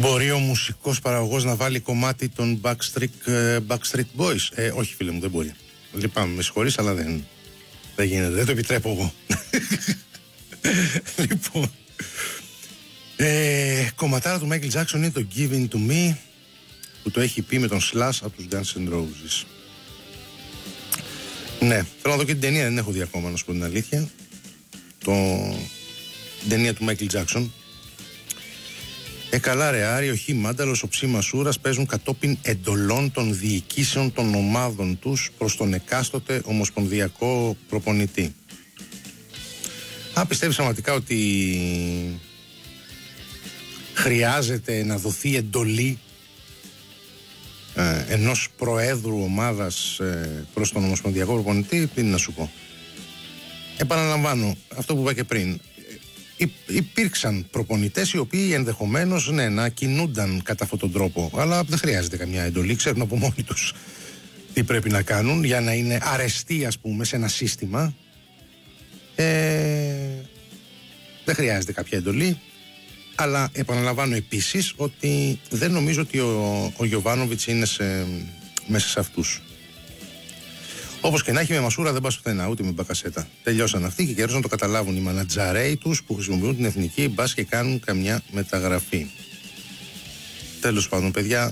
Μπορεί ο μουσικός παραγωγός να βάλει κομμάτι των Backstreet Boys? Όχι, φίλε μου, δεν μπορεί. Λυπάμαι, με συγχωρείς, αλλά δεν γίνεται. Δεν το επιτρέπω εγώ. Λοιπόν, κομματάρα του Michael Jackson είναι το Give In To Me, που το έχει πει με τον Slash από τους Guns N' Roses. Ναι, θέλω να δω και την ταινία, δεν έχω δει ακόμα, να σου πω την αλήθεια. Την ταινία του Michael Jackson. Καλά ρε Άρη, ο Χι Μάνταλος, ο Ψή Μασούρας παίζουν κατόπιν εντολών των διοικήσεων των ομάδων τους προς τον εκάστοτε ομοσπονδιακό προπονητή. Πιστεύεις πραγματικά ότι χρειάζεται να δοθεί εντολή ενός προέδρου ομάδας προς τον ομοσπονδιακό προπονητή? Τι να σου πω. Επαναλαμβάνω αυτό που είπα και πριν. Υπήρξαν προπονητές οι οποίοι ενδεχομένως να κινούνταν κατά αυτόν τον τρόπο, αλλά δεν χρειάζεται καμιά εντολή, ξέρουν από μόνοι τους τι πρέπει να κάνουν για να είναι αρεστοί, ας πούμε, σε ένα σύστημα. Δεν χρειάζεται κάποια εντολή, αλλά επαναλαμβάνω επίσης ότι δεν νομίζω ότι ο Γιοβάνοβιτς είναι μέσα σε αυτούς. Όπως και να έχει, με Μασούρα δεν πας πουθενά, ούτε με Μπακασέτα. Τελειώσαν αυτοί και καιρός να το καταλάβουν οι μανατζαρέοι τους που χρησιμοποιούν την εθνική, μπας και κάνουν καμιά μεταγραφή. Τέλος πάντων, παιδιά,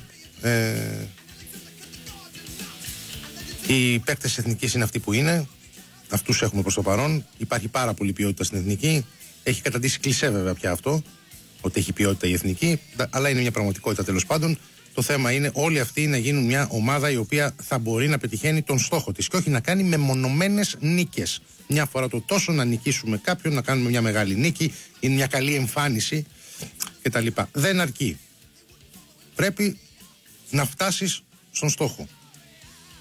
οι παίκτες της εθνικής είναι αυτοί που είναι. Αυτούς έχουμε προς το παρόν. Υπάρχει πάρα πολύ ποιότητα στην εθνική. Έχει καταντήσει κλισέ βέβαια πια αυτό, ότι έχει ποιότητα η εθνική, αλλά είναι μια πραγματικότητα τέλος πάντων. Το θέμα είναι όλοι αυτοί να γίνουν μια ομάδα η οποία θα μπορεί να πετυχαίνει τον στόχο της και όχι να κάνει μεμονωμένες νίκες. Μια φορά το τόσο να νικήσουμε κάποιον, να κάνουμε μια μεγάλη νίκη ή μια καλή εμφάνιση κτλ. Δεν αρκεί. Πρέπει να φτάσεις στον στόχο.